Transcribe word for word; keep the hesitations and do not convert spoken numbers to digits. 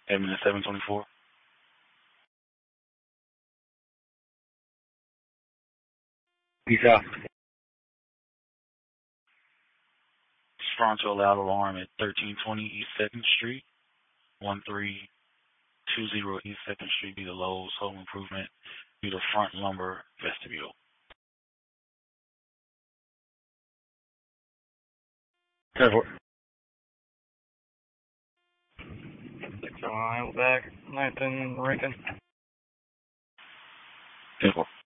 Edmond at seven twenty-four. Peace out. Frontal loud alarm at thirteen twenty East second Street. one three two zero East second Street be the Lowe's Home Improvement, be the front lumber vestibule. ten four. Six oh nine back, ninth and Rankin. ten four.